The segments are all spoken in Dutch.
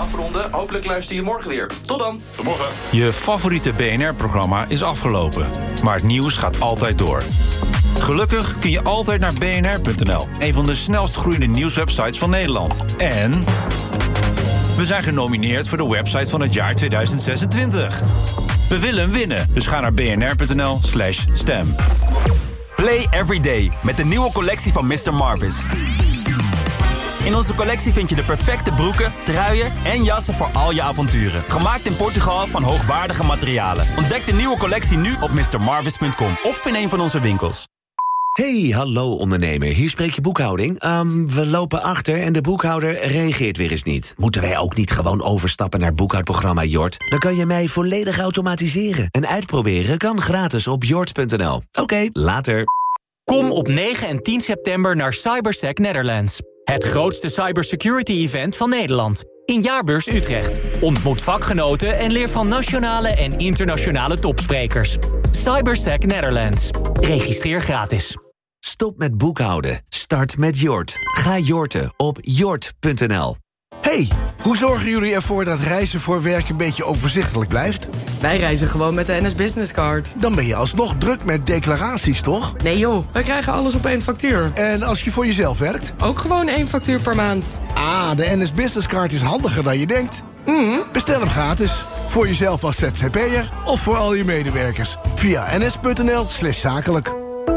afronden. Hopelijk luister je morgen weer. Tot dan. Tot morgen. Je favoriete BNR-programma is afgelopen. Maar het nieuws gaat altijd door. Gelukkig kun je altijd naar bnr.nl. Een van de snelst groeiende nieuwswebsites van Nederland. En we zijn genomineerd voor de website van het jaar 2026. We willen hem winnen, dus ga naar bnr.nl/stem. Play every day met de nieuwe collectie van Mr. Marvis. In onze collectie vind je de perfecte broeken, truien en jassen voor al je avonturen. Gemaakt in Portugal van hoogwaardige materialen. Ontdek de nieuwe collectie nu op mrmarvis.com of in een van onze winkels. Hey, hallo ondernemer, hier spreekt je boekhouding. We lopen achter en de boekhouder reageert weer eens niet. Moeten wij ook niet gewoon overstappen naar boekhoudprogramma Jort? Dan kan je mij volledig automatiseren. En uitproberen kan gratis op jort.nl. Oké, later. Kom op 9 en 10 september naar CyberSec Netherlands. Het grootste cybersecurity-event van Nederland. In Jaarbeurs Utrecht. Ontmoet vakgenoten en leer van nationale en internationale topsprekers. CyberSec Netherlands. Registreer gratis. Stop met boekhouden. Start met Jort. Ga jorten op jort.nl. Hey, hoe zorgen jullie ervoor dat reizen voor werk een beetje overzichtelijk blijft? Wij reizen gewoon met de NS Business Card. Dan ben je alsnog druk met declaraties, toch? Nee joh, wij krijgen alles op één factuur. En als je voor jezelf werkt? Ook gewoon 1 factuur per maand. Ah, de NS Business Card is handiger dan je denkt. Bestel hem gratis. Voor jezelf als ZZP'er of voor al je medewerkers. Via ns.nl/zakelijk.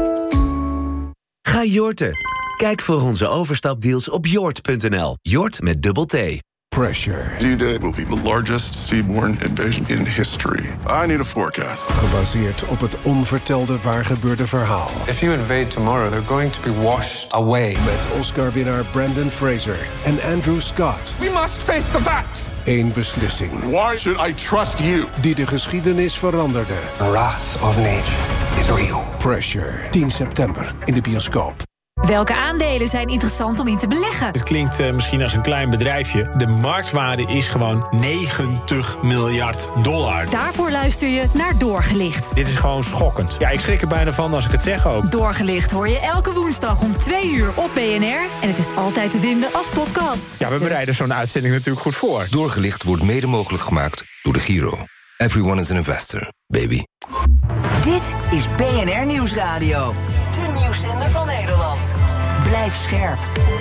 Ga jorten. Kijk voor onze overstapdeals op jort.nl. Jort met dubbel T. Pressure. D-Day will be the largest seaborne invasion in history. I need a forecast. Gebaseerd op het onvertelde waargebeurde verhaal. If you invade tomorrow, they're going to be washed away. Met Oscar-winnaar Brandon Fraser en Andrew Scott. We must face the facts. Eén beslissing. Why should I trust you? Die de geschiedenis veranderde. The wrath of nature is real. Pressure. 10 september in de bioscoop. Welke aandelen zijn interessant om in te beleggen? Het klinkt misschien als een klein bedrijfje. De marktwaarde is gewoon $90 miljard. Daarvoor luister je naar Doorgelicht. Dit is gewoon schokkend. Ja, ik schrik er bijna van als ik het zeg ook. Doorgelicht hoor je elke woensdag om 2 uur op BNR. En het is altijd te vinden als podcast. Ja, we bereiden zo'n uitzending natuurlijk goed voor. Doorgelicht wordt mede mogelijk gemaakt door de Giro. Everyone is an investor, baby. Dit is BNR Nieuwsradio. De nieuwszender van Nederland. Blijf scherp.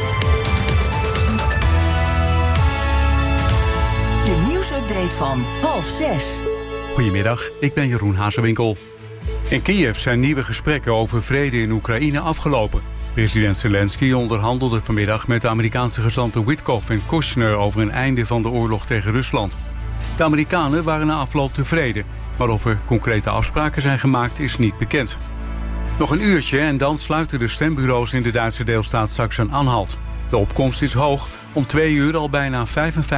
De nieuwsupdate van 5:30. Goedemiddag, ik ben Jeroen Hazewinkel. In Kiev zijn nieuwe gesprekken over vrede in Oekraïne afgelopen. President Zelensky onderhandelde vanmiddag met de Amerikaanse gezanten Witkoff en Kushner over een einde van de oorlog tegen Rusland. De Amerikanen waren na afloop tevreden, maar of er concrete afspraken zijn gemaakt is niet bekend. Nog een uurtje en dan sluiten de stembureaus in de Duitse deelstaat Sachsen-Anhalt. De opkomst is hoog, om 2 uur al bijna 55%.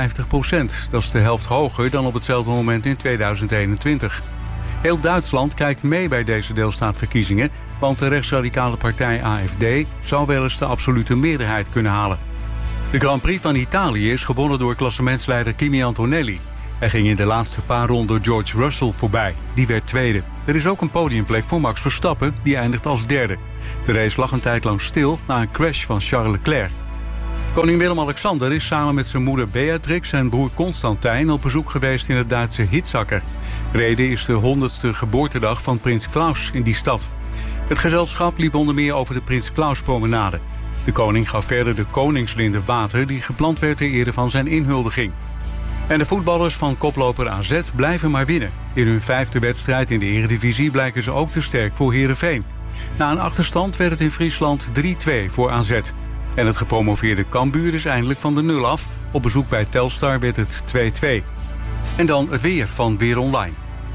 Dat is de helft hoger dan op hetzelfde moment in 2021. Heel Duitsland kijkt mee bij deze deelstaatverkiezingen, want de rechtsradicale partij AfD zou wel eens de absolute meerderheid kunnen halen. De Grand Prix van Italië is gewonnen door klassementsleider Kimi Antonelli. Hij ging in de laatste paar ronden George Russell voorbij. Die werd tweede. Er is ook een podiumplek voor Max Verstappen, die eindigt als derde. De race lag een tijd lang stil na een crash van Charles Leclerc. Koning Willem-Alexander is samen met zijn moeder Beatrix en broer Constantijn op bezoek geweest in het Duitse Hitzacker. Reden is de 100ste geboortedag van prins Klaus in die stad. Het gezelschap liep onder meer over de Prins Klaus promenade. De koning gaf verder de koningslinde water die geplant werd ter ere van zijn inhuldiging. En de voetballers van koploper AZ blijven maar winnen. In hun 5e wedstrijd in de Eredivisie blijken ze ook te sterk voor Heerenveen. Na een achterstand werd het in Friesland 3-2 voor AZ. En het gepromoveerde Cambuur is eindelijk van de 0 af. Op bezoek bij Telstar werd het 2-2. En dan het weer van Weer Online.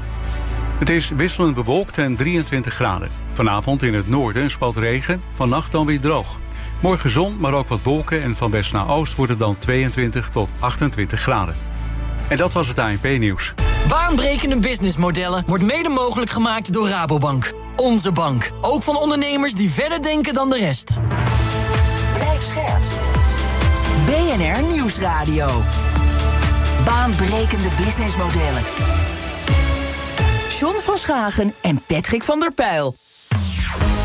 Het is wisselend bewolkt en 23 graden. Vanavond in het noorden een spat regen, vannacht dan weer droog. Morgen zon, maar ook wat wolken en van west naar oost wordt het dan 22 tot 28 graden. En dat was het ANP-nieuws. Baanbrekende businessmodellen wordt mede mogelijk gemaakt door Rabobank. Onze bank, ook van ondernemers die verder denken dan de rest. Blijf scherp. BNR Nieuwsradio. Baanbrekende businessmodellen. John van Schagen en Patrick van der Pijl.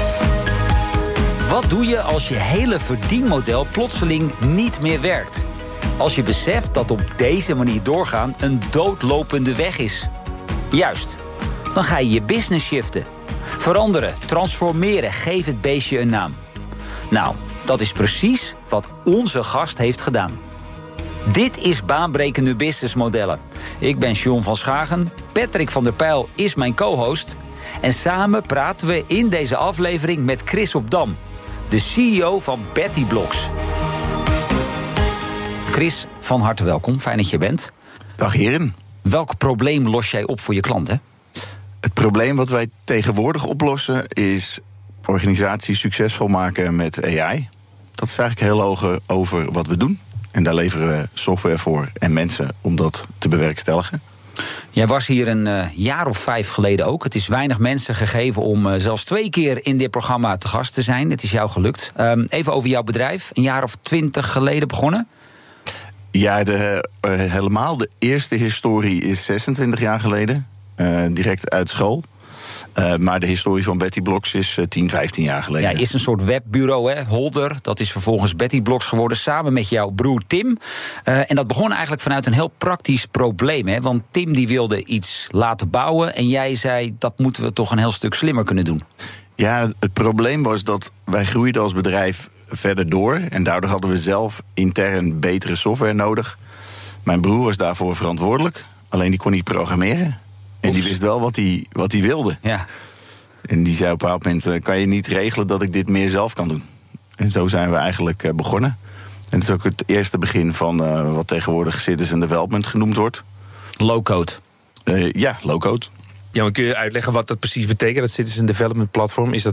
Wat doe je als je hele verdienmodel plotseling niet meer werkt? Als je beseft dat op deze manier doorgaan een doodlopende weg is. Juist. Dan ga je je business shiften. Veranderen, transformeren, geef het beestje een naam. Nou, dat is precies wat onze gast heeft gedaan. Dit is Baanbrekende Businessmodellen. Ik ben John van Schagen, Patrick van der Pijl is mijn co-host. En samen praten we in deze aflevering met Chris Opdam, de CEO van BettyBlocks. Chris, van harte welkom. Fijn dat je bent. Dag heren. Welk probleem los jij op voor je klanten? Het probleem wat wij tegenwoordig oplossen is organisaties succesvol maken met AI. Dat is eigenlijk heel hoog over wat we doen. En daar leveren we software voor en mensen om dat te bewerkstelligen. Jij was hier een jaar of 5 geleden ook. Het is weinig mensen gegeven om zelfs 2 keer in dit programma te gast te zijn. Het is jou gelukt. Even over jouw bedrijf. Een jaar of 20 geleden begonnen? Ja, helemaal de eerste historie is 26 jaar geleden. Direct uit school. Maar de historie van BettyBlocks is 10, 15 jaar geleden. Ja, is een soort webbureau, hè? Holder. Dat is vervolgens BettyBlocks geworden, samen met jouw broer Tim. En dat begon eigenlijk vanuit een heel praktisch probleem, hè? Want Tim die wilde iets laten bouwen en jij zei, dat moeten we toch een heel stuk slimmer kunnen doen. Ja, het probleem was dat wij groeiden als bedrijf verder door. En daardoor hadden we zelf intern betere software nodig. Mijn broer was daarvoor verantwoordelijk. Alleen die kon niet programmeren. En die wist wel wat hij wilde. Ja. En die zei op een bepaald moment, kan je niet regelen dat ik dit meer zelf kan doen? En zo zijn we eigenlijk begonnen. En het is ook het eerste begin van wat tegenwoordig citizen development genoemd wordt. Low-code. Ja, low-code. Ja, maar kun je uitleggen wat dat precies betekent, dat Citizen Development Platform? Is dat,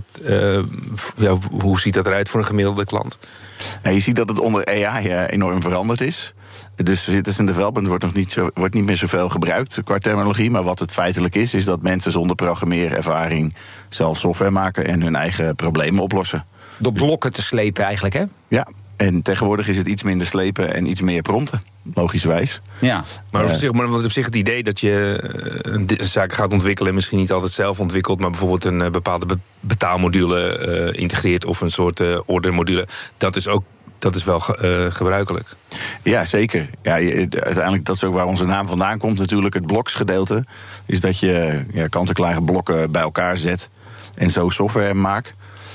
hoe ziet dat eruit voor een gemiddelde klant? Nou, je ziet dat het onder AI enorm veranderd is. Dus Citizen Development wordt niet meer zoveel gebruikt qua terminologie. Maar wat het feitelijk is dat mensen zonder programmeerervaring zelf software maken en hun eigen problemen oplossen. Door blokken te slepen eigenlijk, hè? Ja, en tegenwoordig is het iets minder slepen en iets meer prompten. Logischwijs. Ja. Maar op zich het idee dat je een zaak gaat ontwikkelen, misschien niet altijd zelf ontwikkelt, maar bijvoorbeeld een bepaalde betaalmodule integreert of een soort ordermodule, dat is wel gebruikelijk. Ja, zeker. Ja, uiteindelijk dat is ook waar onze naam vandaan komt natuurlijk. Het bloksgedeelte is dat je kant-en-klare blokken bij elkaar zet en zo software maakt.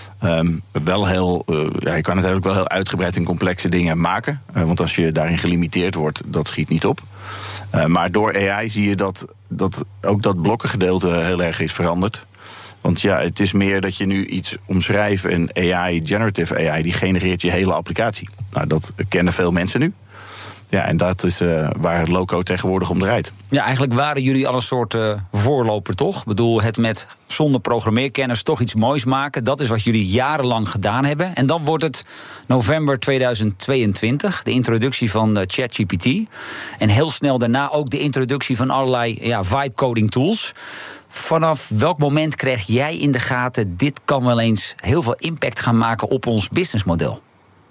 Je kan natuurlijk wel heel uitgebreid en complexe dingen maken. Want als je daarin gelimiteerd wordt, dat schiet niet op. Maar door AI zie je dat ook dat blokkengedeelte heel erg is veranderd. Want ja, het is meer dat je nu iets omschrijft en AI, generative AI, die genereert je hele applicatie. Nou, dat kennen veel mensen nu. Ja, en dat is waar low-code tegenwoordig om draait. Ja, eigenlijk waren jullie al een soort voorloper, toch? Ik bedoel, het met zonder programmeerkennis toch iets moois maken. Dat is wat jullie jarenlang gedaan hebben. En dan wordt het november 2022, de introductie van ChatGPT. En heel snel daarna ook de introductie van allerlei vibe-coding tools. Vanaf welk moment kreeg jij in de gaten, dit kan wel eens heel veel impact gaan maken op ons businessmodel?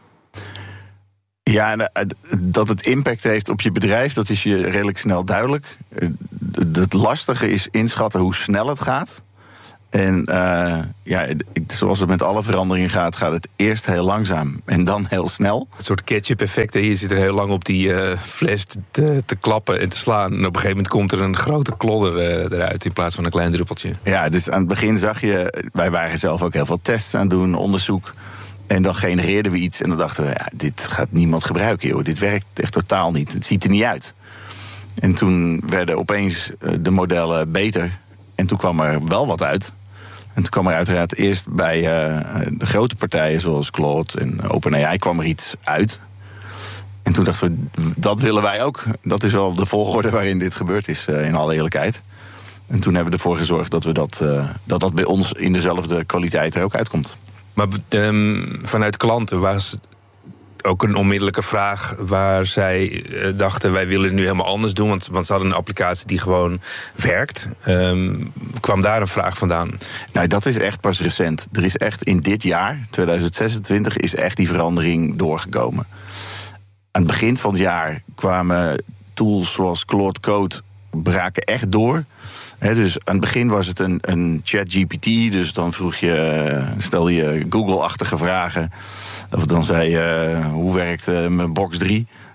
Ja, dat het impact heeft op je bedrijf, dat is je redelijk snel duidelijk. Het lastige is inschatten hoe snel het gaat. En zoals het met alle veranderingen gaat het eerst heel langzaam en dan heel snel. Een soort ketchup-effect. Je zit er heel lang op die fles te klappen en te slaan. En op een gegeven moment komt er een grote klodder eruit in plaats van een klein druppeltje. Ja, dus aan het begin zag je, wij waren zelf ook heel veel tests aan het doen, onderzoek. En dan genereerden we iets en dan dachten we, dit gaat niemand gebruiken, joh. Dit werkt echt totaal niet. Het ziet er niet uit. En toen werden opeens de modellen beter. En toen kwam er wel wat uit. En toen kwam er uiteraard eerst bij de grote partijen zoals Claude en OpenAI kwam er iets uit. En toen dachten we, dat willen wij ook. Dat is wel de volgorde waarin dit gebeurd is, in alle eerlijkheid. En toen hebben we ervoor gezorgd dat we dat bij ons in dezelfde kwaliteit er ook uitkomt. Maar vanuit klanten was ook een onmiddellijke vraag waar zij dachten, wij willen het nu helemaal anders doen, want ze hadden een applicatie die gewoon werkt. Kwam daar een vraag vandaan? Nou, dat is echt pas recent. Er is echt in dit jaar, 2026, is echt die verandering doorgekomen. Aan het begin van het jaar kwamen tools zoals Claude Code braken echt door. Dus aan het begin was het een ChatGPT, dus dan stelde je Google-achtige vragen. Of dan zei je, hoe werkt mijn box 3?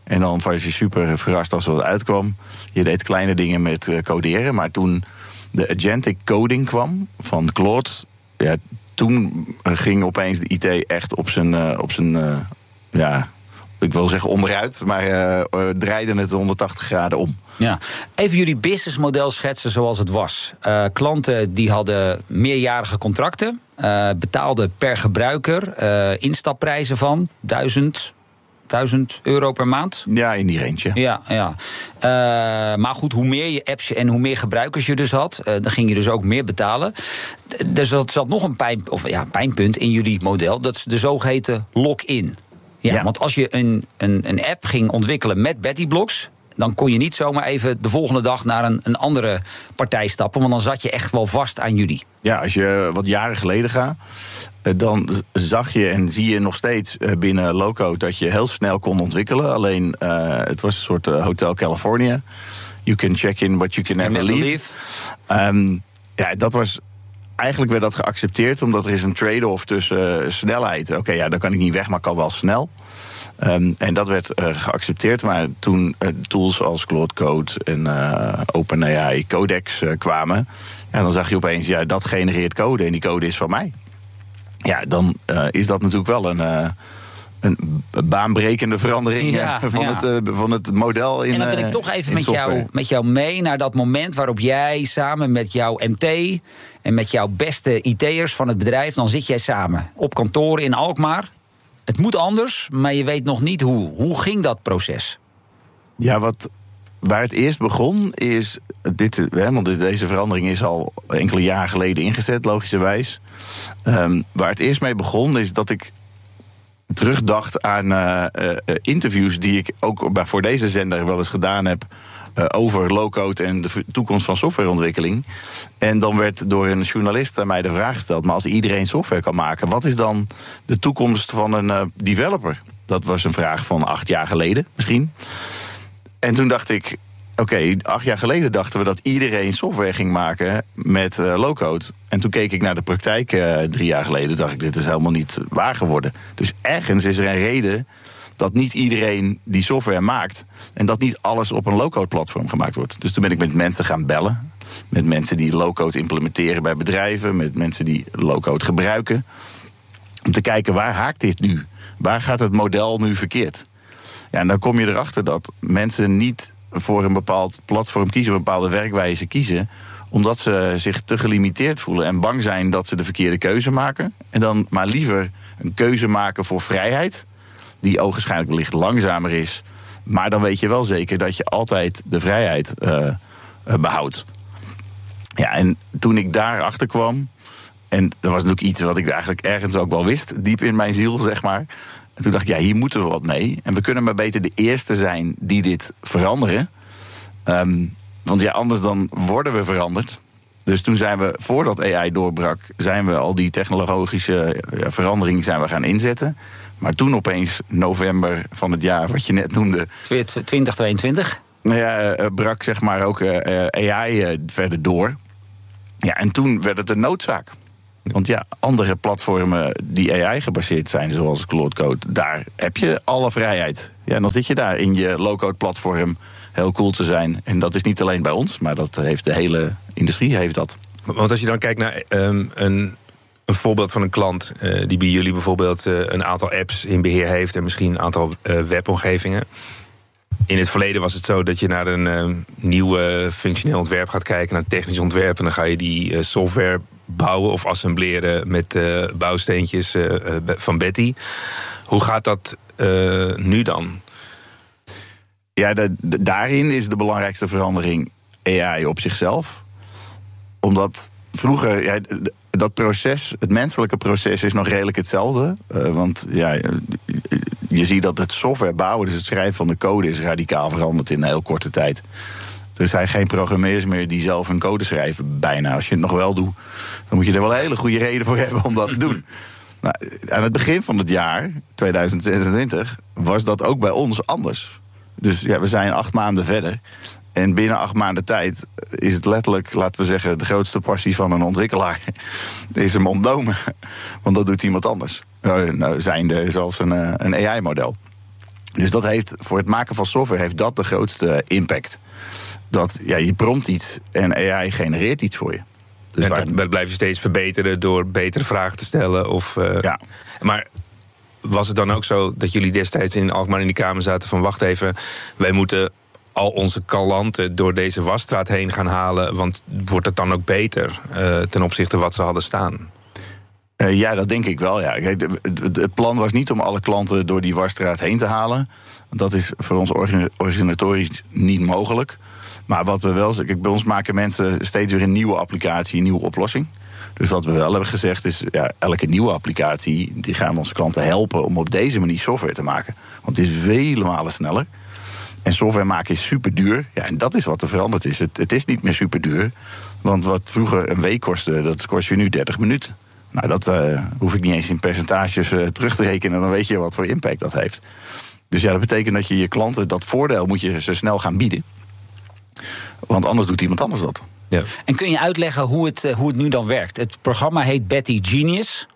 En dan was je super verrast als er wat uitkwam. Je deed kleine dingen met coderen. Maar toen de agentic coding kwam van Claude, ja, toen ging opeens de IT echt op zijn ik wil zeggen onderuit, maar draaide het 180 graden om. Ja. Even jullie businessmodel schetsen zoals het was. Klanten die hadden meerjarige contracten, betaalden per gebruiker instapprijzen van 1000 euro per maand. Ja, in die range. Ja. Maar goed, hoe meer je apps en hoe meer gebruikers je dus had, dan ging je dus ook meer betalen. Dus er zat nog een pijnpunt in jullie model. Dat is de zogeheten lock-in. Ja, want als je een app ging ontwikkelen met Bettyblocks, dan kon je niet zomaar even de volgende dag naar een andere partij stappen, want dan zat je echt wel vast aan jullie. Ja, als je wat jaren geleden gaat, dan zag je en zie je nog steeds binnen low-code dat je heel snel kon ontwikkelen. Alleen het was een soort Hotel California. You can check in, but you can never leave. Dat was... Eigenlijk werd dat geaccepteerd, omdat er is een trade-off tussen snelheid. Oké, dan kan ik niet weg, maar kan wel snel. En dat werd geaccepteerd. Maar toen tools als Claude Code en OpenAI Codex kwamen, dan zag je opeens, dat genereert code en die code is van mij. Ja, dan is dat natuurlijk wel een baanbrekende verandering van het model in. En dan wil ik toch even met jou mee naar dat moment waarop jij samen met jouw MT en met jouw beste IT'ers van het bedrijf, dan zit jij samen op kantoor in Alkmaar. Het moet anders, maar je weet nog niet hoe. Hoe ging dat proces? Ja, waar het eerst begon is want deze verandering is al enkele jaren geleden ingezet, logischerwijs. Waar het eerst mee begon is dat ik terugdacht aan interviews die ik ook voor deze zender wel eens gedaan heb over low-code en de toekomst van softwareontwikkeling. En dan werd door een journalist aan mij de vraag gesteld, maar als iedereen software kan maken, wat is dan de toekomst van een developer? Dat was een vraag van 8 jaar geleden misschien. En toen dacht ik, 8 jaar geleden dachten we dat iedereen software ging maken met low-code. En toen keek ik naar de praktijk 3 jaar geleden, dacht ik, dit is helemaal niet waar geworden. Dus ergens is er een reden dat niet iedereen die software maakt en dat niet alles op een low-code platform gemaakt wordt. Dus toen ben ik met mensen gaan bellen, met mensen die low-code implementeren bij bedrijven, met mensen die low-code gebruiken, om te kijken, waar haakt dit nu? Waar gaat het model nu verkeerd? Ja, en dan kom je erachter dat mensen niet voor een bepaald platform kiezen, een bepaalde werkwijze kiezen, omdat ze zich te gelimiteerd voelen en bang zijn dat ze de verkeerde keuze maken. En dan maar liever een keuze maken voor vrijheid, die ogenschijnlijk wellicht langzamer is, maar dan weet je wel zeker dat je altijd de vrijheid behoudt. Ja, en toen ik daarachter kwam, en dat was natuurlijk iets wat ik eigenlijk ergens ook wel wist, diep in mijn ziel, zeg maar. En toen dacht ik, hier moeten we wat mee. En we kunnen maar beter de eerste zijn die dit veranderen. Want anders dan worden we veranderd. Dus toen zijn we, voordat AI doorbrak, zijn we al die technologische verandering zijn we gaan inzetten. Maar toen opeens, november van het jaar, wat je net noemde, 2022. Brak zeg maar ook AI verder door. Ja, en toen werd het een noodzaak. Want andere platformen die AI gebaseerd zijn, zoals Claude Code, daar heb je alle vrijheid. Ja, en dan zit je daar in je low-code platform heel cool te zijn. En dat is niet alleen bij ons, maar dat heeft de hele industrie heeft dat. Want als je dan kijkt naar een voorbeeld van een klant die bij jullie bijvoorbeeld een aantal apps in beheer heeft en misschien een aantal webomgevingen. In het verleden was het zo dat je naar een nieuw functioneel ontwerp gaat kijken, naar technisch ontwerp, en dan ga je die software bouwen of assembleren met bouwsteentjes van Betty. Hoe gaat dat nu dan? Ja, daarin is de belangrijkste verandering AI op zichzelf. Omdat vroeger, dat proces, het menselijke proces is nog redelijk hetzelfde. Want je ziet dat het software bouwen, dus het schrijven van de code, is radicaal veranderd in een heel korte tijd. Er zijn geen programmeurs meer die zelf een code schrijven, bijna. Als je het nog wel doet, dan moet je er wel een hele goede reden voor hebben om dat te doen. Nou, aan het begin van het jaar, 2026, was dat ook bij ons anders. Dus we zijn 8 maanden verder. En binnen 8 maanden tijd is het letterlijk, laten we zeggen, de grootste passie van een ontwikkelaar is hem ontnomen. Want dat doet iemand anders. Zijnde zelfs een AI-model. Dus dat heeft, voor het maken van software heeft dat de grootste impact. Dat je prompt iets en AI genereert iets voor je. Dus en dat blijf je steeds verbeteren door betere vragen te stellen. Maar was het dan ook zo dat jullie destijds in Alkmaar in die kamer zaten van... wacht even, wij moeten al onze klanten door deze wasstraat heen gaan halen... want wordt het dan ook beter ten opzichte van wat ze hadden staan? Ja, dat denk ik wel. Ja. Kijk, het plan was niet om alle klanten door die wasstraat heen te halen. Dat is voor ons organisatorisch niet mogelijk. Maar wat we wel... Kijk, bij ons maken mensen steeds weer een nieuwe applicatie, een nieuwe oplossing. Dus wat we wel hebben gezegd is... elke nieuwe applicatie, die gaan we onze klanten helpen... om op deze manier software te maken. Want het is vele malen sneller. En software maken is super duur. Ja, en dat is wat er veranderd is. Het is niet meer super duur. Want wat vroeger een week kostte, dat kost je nu 30 minuten. Nou, dat hoef ik niet eens in percentages terug te rekenen. Dan weet je wat voor impact dat heeft. Dus dat betekent dat je je klanten dat voordeel moet je zo snel gaan bieden. Want anders doet iemand anders dat. Ja. En kun je uitleggen hoe het nu dan werkt? Het programma heet Betty Genius.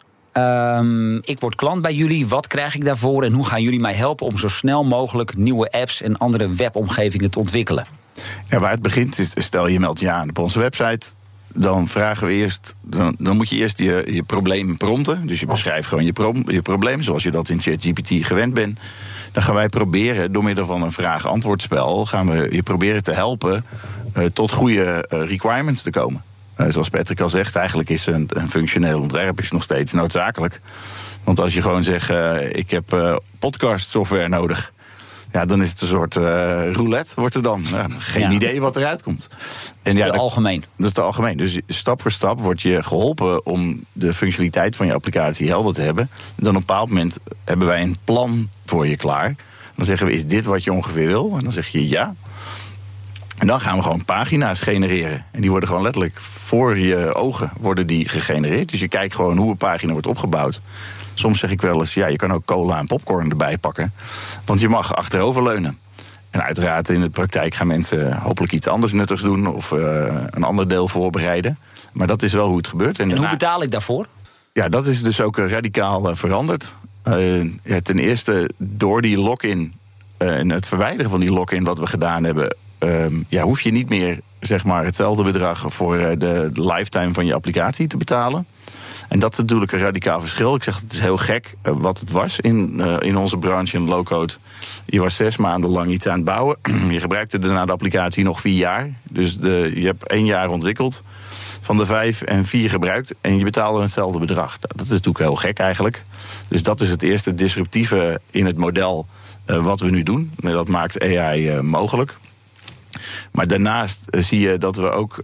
Ik word klant bij jullie. Wat krijg ik daarvoor? En hoe gaan jullie mij helpen om zo snel mogelijk nieuwe apps en andere webomgevingen te ontwikkelen? Ja, waar het begint is, stel je meldt je aan op onze website. Dan vragen we eerst, dan moet je eerst je probleem prompten. Dus je beschrijft gewoon je probleem, zoals je dat in ChatGPT gewend bent. Dan gaan wij proberen, door middel van een vraag-antwoordspel... gaan we je proberen te helpen tot goede requirements te komen. Zoals Patrick al zegt, eigenlijk is een functioneel ontwerp is nog steeds noodzakelijk. Want als je gewoon zegt, ik heb podcast software nodig... Ja, dan is het een soort roulette, wordt er dan. Geen idee wat eruit komt. Dat is te algemeen. Dat is te algemeen. Dus stap voor stap wordt je geholpen om de functionaliteit van je applicatie helder te hebben. En dan op een bepaald moment hebben wij een plan voor je klaar. Dan zeggen we, is dit wat je ongeveer wil? En dan zeg je ja. En dan gaan we gewoon pagina's genereren. En die worden gewoon letterlijk voor je ogen worden die gegenereerd. Dus je kijkt gewoon hoe een pagina wordt opgebouwd. Soms zeg ik wel eens, je kan ook cola en popcorn erbij pakken. Want je mag achteroverleunen. En uiteraard in de praktijk gaan mensen hopelijk iets anders nuttigs doen... of een ander deel voorbereiden. Maar dat is wel hoe het gebeurt. En hoe betaal ik daarvoor? Ja, dat is dus ook radicaal veranderd. Ten eerste door die lock-in en het verwijderen van die lock-in wat we gedaan hebben... hoef je niet meer zeg maar, hetzelfde bedrag voor de lifetime van je applicatie te betalen. En dat is natuurlijk een radicaal verschil. Ik zeg, het is heel gek wat het was in onze branche in low-code. Je was 6 maanden lang iets aan het bouwen. Je gebruikte daarna de applicatie nog 4 jaar. Dus je hebt 1 jaar ontwikkeld. Van de 5 en 4 gebruikt. En je betaalde hetzelfde bedrag. Dat is natuurlijk heel gek eigenlijk. Dus dat is het eerste disruptieve in het model wat we nu doen. Dat maakt AI mogelijk. Maar daarnaast zie je dat we ook...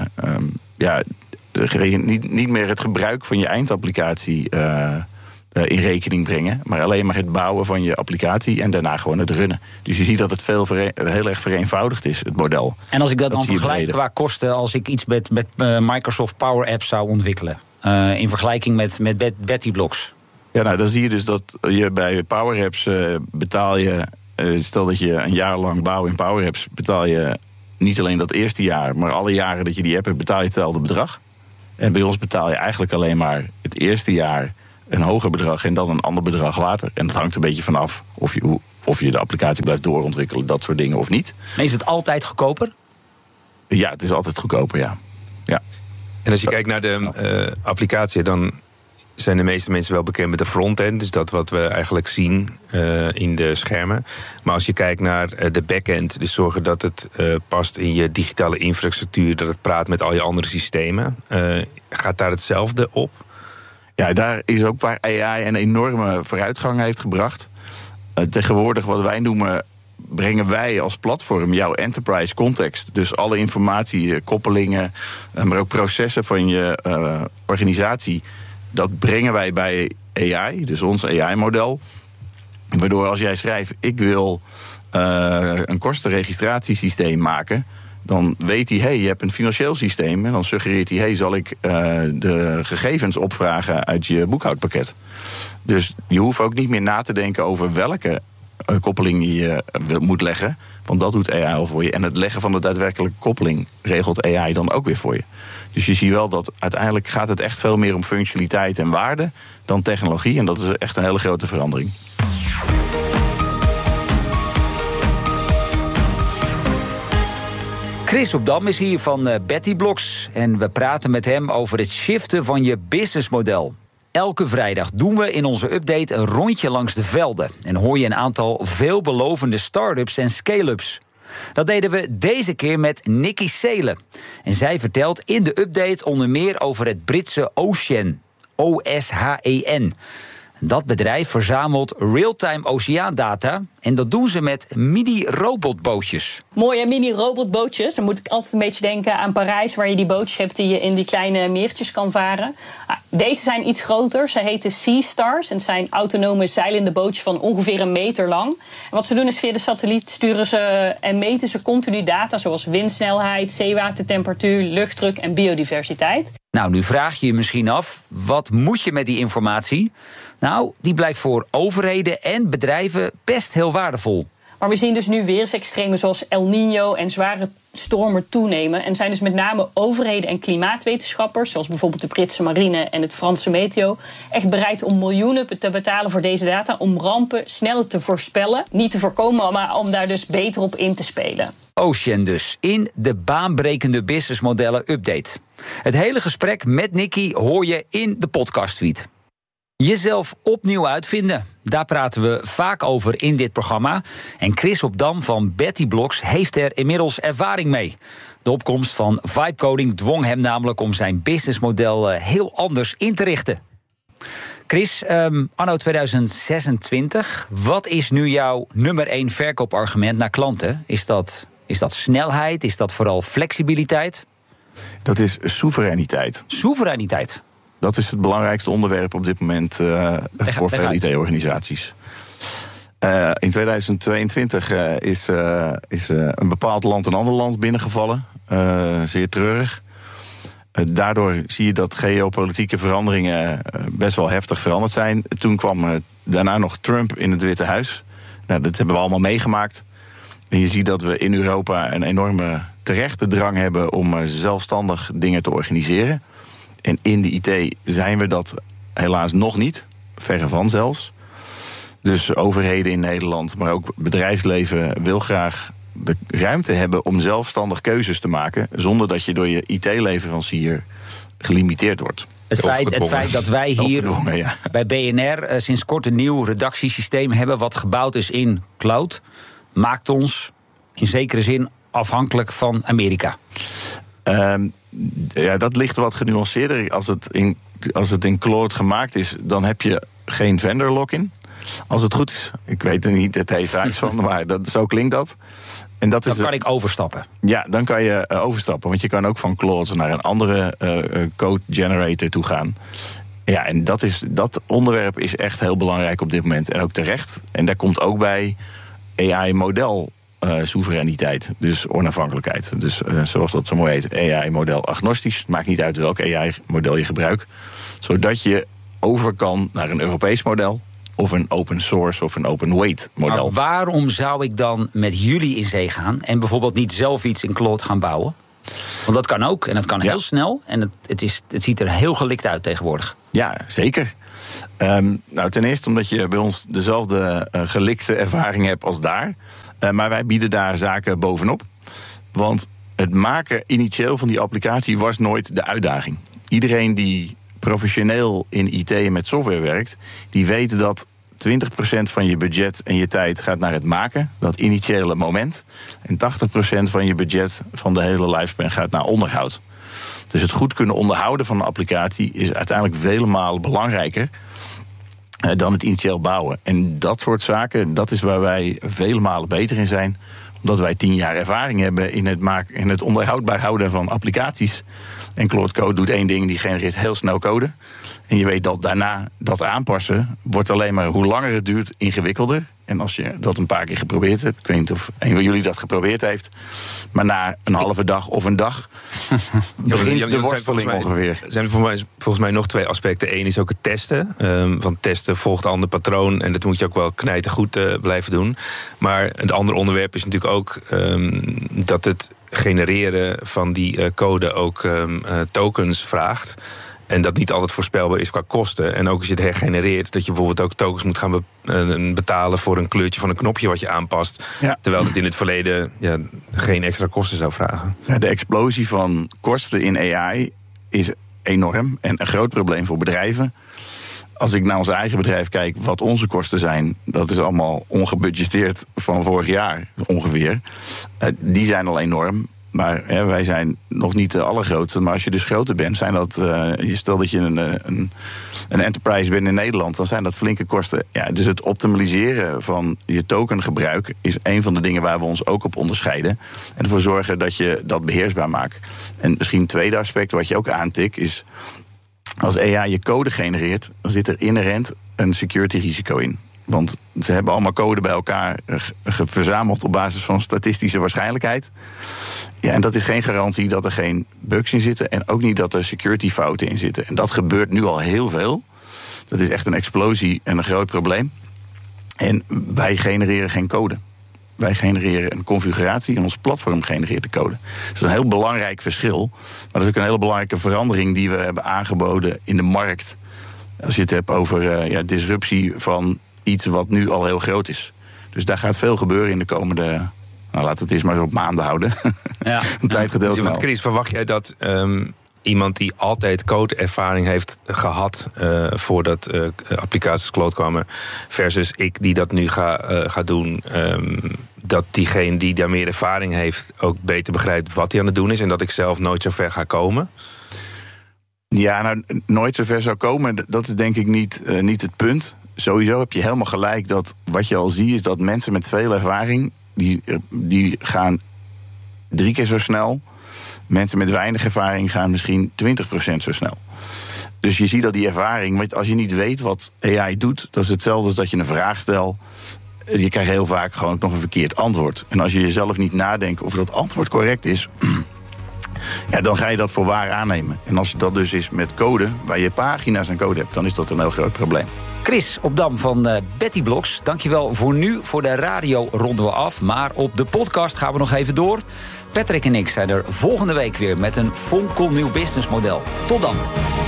niet meer het gebruik van je eindapplicatie in rekening brengen... maar alleen maar het bouwen van je applicatie en daarna gewoon het runnen. Dus je ziet dat het heel erg vereenvoudigd is, het model. En als ik dat dan vergelijk qua kosten... als ik iets met Microsoft Power Apps zou ontwikkelen... in vergelijking met Betty Blocks... Ja, nou, dan zie je dus dat je bij Power Apps betaal je... stel dat je een jaar lang bouwt in Power Apps... betaal je niet alleen dat eerste jaar... maar alle jaren dat je die app hebt, betaal je hetzelfde bedrag. En bij ons betaal je eigenlijk alleen maar het eerste jaar een hoger bedrag... en dan een ander bedrag later. En dat hangt een beetje vanaf of je de applicatie blijft doorontwikkelen... dat soort dingen of niet. Maar is het altijd goedkoper? Ja, het is altijd goedkoper, ja. En als je kijkt naar de applicatie... dan zijn de meeste mensen wel bekend met de frontend. Dus dat wat we eigenlijk zien in de schermen. Maar als je kijkt naar de backend... dus zorgen dat het past in je digitale infrastructuur... dat het praat met al je andere systemen. Gaat daar hetzelfde op? Ja, daar is ook waar AI een enorme vooruitgang heeft gebracht. Tegenwoordig wat wij noemen... brengen wij als platform jouw enterprise context. Dus alle informatie, koppelingen... maar ook processen van je organisatie... dat brengen wij bij AI, dus ons AI-model. Waardoor als jij schrijft, ik wil een kostenregistratiesysteem maken... dan weet hij, je hebt een financieel systeem... en dan suggereert hij, zal ik de gegevens opvragen uit je boekhoudpakket. Dus je hoeft ook niet meer na te denken over welke koppeling je moet leggen... want dat doet AI al voor je. En het leggen van de daadwerkelijke koppeling regelt AI dan ook weer voor je. Dus je ziet wel dat uiteindelijk gaat het echt veel meer om functionaliteit en waarde dan technologie. En dat is echt een hele grote verandering. Chris op Dam is hier van Betty Blocks. En we praten met hem over het shiften van je businessmodel. Elke vrijdag doen we in onze update een rondje langs de velden. En hoor je een aantal veelbelovende start-ups en scale-ups. Dat deden we deze keer met Nikki Seelen. En zij vertelt in de update onder meer over het Britse Ocean. OSHEN. Dat bedrijf verzamelt real-time oceaandata. En dat doen ze met mini-robotbootjes. Mooie mini-robotbootjes. Dan moet ik altijd een beetje denken aan Parijs, waar je die bootjes hebt die je in die kleine meertjes kan varen. Deze zijn iets groter. Ze heten Sea Stars. En het zijn autonome zeilende bootjes van ongeveer 1 meter lang. En wat ze doen is via de satelliet sturen ze en meten ze continu data, zoals windsnelheid, zeewatertemperatuur, luchtdruk en biodiversiteit. Nou, nu vraag je je misschien af, wat moet je met die informatie? Nou, die blijkt voor overheden en bedrijven best heel waardevol. Maar we zien dus nu weersextremen zoals El Niño en zware stormen toenemen. En zijn dus met name overheden en klimaatwetenschappers, zoals bijvoorbeeld de Britse marine en het Franse meteo, echt bereid om miljoenen te betalen voor deze data om rampen sneller te voorspellen. Niet te voorkomen, maar om daar dus beter op in te spelen. Ocean dus, in de baanbrekende businessmodellen update. Het hele gesprek met Nikki hoor je in de podcast-suite. Jezelf opnieuw uitvinden, daar praten we vaak over in dit programma. En Chris op Dam van Betty Blocks heeft er inmiddels ervaring mee. De opkomst van Vibecoding dwong hem namelijk om zijn businessmodel heel anders in te richten. Chris, anno 2026, wat is nu jouw nummer 1 verkoopargument naar klanten? Is dat snelheid? Is dat vooral flexibiliteit? Dat is soevereiniteit. Soevereiniteit? Dat is het belangrijkste onderwerp op dit moment voor veel IT-organisaties. In 2022 is een bepaald land een ander land binnengevallen. Zeer treurig. Daardoor zie je dat geopolitieke veranderingen best wel heftig veranderd zijn. Toen kwam daarna nog Trump in het Witte Huis. Nou, dat hebben we allemaal meegemaakt. En je ziet dat we in Europa een enorme terechte drang hebben om zelfstandig dingen te organiseren. En in de IT zijn we dat helaas nog niet, verre van zelfs. Dus overheden in Nederland, maar ook bedrijfsleven wil graag de ruimte hebben om zelfstandig keuzes te maken, zonder dat je door je IT-leverancier gelimiteerd wordt. Het feit dat wij hier bij BNR sinds kort een nieuw redactiesysteem hebben wat gebouwd is in cloud, maakt ons in zekere zin afhankelijk van Amerika. Ja, dat ligt wat genuanceerder. Als het in cloud gemaakt is, dan heb je geen vendor lock-in. Als het goed is. Ik weet er niet de details van, maar zo klinkt dat. En dan kan ik overstappen. Ja, dan kan je overstappen. Want je kan ook van cloud naar een andere code generator toe gaan. Ja, en dat onderwerp is echt heel belangrijk op dit moment. En ook terecht. En daar komt ook bij AI-model soevereiniteit, dus onafhankelijkheid. Dus zoals dat zo mooi heet, AI-model agnostisch. Het maakt niet uit welk AI-model je gebruikt. Zodat je over kan naar een Europees model, of een open source of een open weight model. Maar waarom zou ik dan met jullie in zee gaan en bijvoorbeeld niet zelf iets in cloud gaan bouwen? Want dat kan ook en dat kan heel snel. En het ziet er heel gelikt uit tegenwoordig. Ja, zeker. Nou, ten eerste omdat je bij ons dezelfde gelikte ervaring hebt als daar. Maar wij bieden daar zaken bovenop. Want het maken initieel van die applicatie was nooit de uitdaging. Iedereen die professioneel in IT met software werkt, die weet dat 20% van je budget en je tijd gaat naar het maken, dat initiële moment. En 80% van je budget van de hele lifespan gaat naar onderhoud. Dus het goed kunnen onderhouden van een applicatie is uiteindelijk vele malen belangrijker dan het initieel bouwen. En dat soort zaken, dat is waar wij vele malen beter in zijn, omdat wij 10 jaar ervaring hebben in het onderhoudbaar houden van applicaties. En Cloud Code doet 1 ding, die genereert heel snel code. En je weet dat daarna dat aanpassen wordt alleen maar, hoe langer het duurt, ingewikkelder. En als je dat een paar keer geprobeerd hebt, ik weet niet of een van jullie dat geprobeerd heeft, maar na een halve dag of een dag begint de worsteling ongeveer. Er zijn volgens mij nog 2 aspecten. Eén is ook het testen. Want testen volgt een ander patroon en dat moet je ook wel knijtergoed blijven doen. Maar het andere onderwerp is natuurlijk ook dat het genereren van die code ook tokens vraagt. En dat niet altijd voorspelbaar is qua kosten. En ook als je het hergenereert, dat je bijvoorbeeld ook tokens moet gaan betalen voor een kleurtje van een knopje wat je aanpast. Ja. Terwijl het in het verleden geen extra kosten zou vragen. Ja, de explosie van kosten in AI is enorm en een groot probleem voor bedrijven. Als ik naar ons eigen bedrijf kijk, wat onze kosten zijn, dat is allemaal ongebudgeteerd van vorig jaar ongeveer. Die zijn al enorm. Maar wij zijn nog niet de allergrootste. Maar als je dus groter bent, zijn dat. Stel dat je een enterprise bent in Nederland, dan zijn dat flinke kosten. Ja, dus het optimaliseren van je tokengebruik is een van de dingen waar we ons ook op onderscheiden. En ervoor zorgen dat je dat beheersbaar maakt. En misschien een tweede aspect wat je ook aantikt is, als AI je code genereert, dan zit er inherent een security risico in. Want ze hebben allemaal code bij elkaar verzameld op basis van statistische waarschijnlijkheid. Ja, en dat is geen garantie dat er geen bugs in zitten en ook niet dat er security fouten in zitten. En dat gebeurt nu al heel veel. Dat is echt een explosie en een groot probleem. En wij genereren geen code. Wij genereren een configuratie en ons platform genereert de code. Dat is een heel belangrijk verschil. Maar dat is ook een hele belangrijke verandering die we hebben aangeboden in de markt. Als je het hebt over disruptie van iets wat nu al heel groot is. Dus daar gaat veel gebeuren in de komende, nou, laten we het eens maar zo op maanden houden. Ja. Een tijdgedeelte snel. Chris, verwacht jij dat iemand die altijd codeervaring heeft gehad voordat applicaties cloud kwamen, versus ik die dat nu ga doen, dat diegene die daar meer ervaring heeft ook beter begrijpt wat hij aan het doen is en dat ik zelf nooit zo ver ga komen? Ja, nou, nooit zo ver zou komen, dat is denk ik niet het punt. Sowieso heb je helemaal gelijk dat wat je al ziet is dat mensen met veel ervaring, die gaan 3 keer zo snel. Mensen met weinig ervaring gaan misschien 20% zo snel. Dus je ziet dat die ervaring, want als je niet weet wat AI doet, dat is hetzelfde als dat je een vraag stelt. Je krijgt heel vaak gewoon nog een verkeerd antwoord. En als je jezelf niet nadenkt of dat antwoord correct is, ja, dan ga je dat voor waar aannemen. En als dat dus is met code, waar je pagina's aan code hebt, dan is dat een heel groot probleem. Chris Opdam van Betty Blocks, dankjewel voor nu. Voor de radio ronden we af, maar op de podcast gaan we nog even door. Patrick en ik zijn er volgende week weer met een fonkelnieuw businessmodel. Tot dan.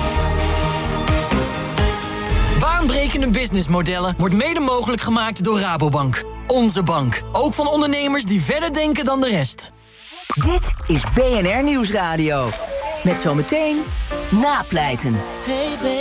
Baanbrekende businessmodellen wordt mede mogelijk gemaakt door Rabobank. Onze bank, ook van ondernemers die verder denken dan de rest. Dit is BNR Nieuwsradio. Met zometeen Napleiten.